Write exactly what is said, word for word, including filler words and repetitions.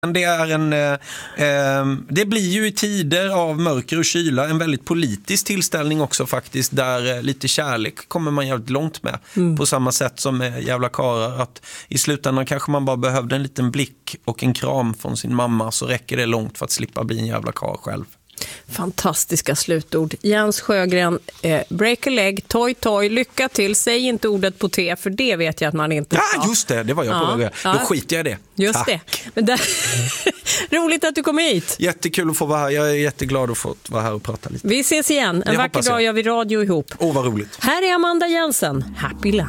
Det är en eh, eh, det blir ju i tider av mörker och kyla en väldigt politisk tillställning också faktiskt, där eh, lite kärlek kommer man jävligt långt med. Mm. På samma sätt som med Jävla karar, att i slutändan kanske man bara behövde en liten blick och en kram från sin mamma, så räcker det långt för att slippa bli en jävla kar själv. Fantastiska slutord. Jens Sjögren, eh, break a leg, toy toy, lycka till, säg inte ordet på T, för det vet jag att man inte Ja, just det, det var jag ja, på det. ja. Då skiter jag i det. Just Tack. det. Men där... Roligt att du kom hit. Jättekul att få vara här. Jag är jätteglad att få vara här och prata lite. Vi ses igen. En det vacker dag gör vi radio ihop. Åh, vad roligt. Här är Amanda Jensen. Happy Land.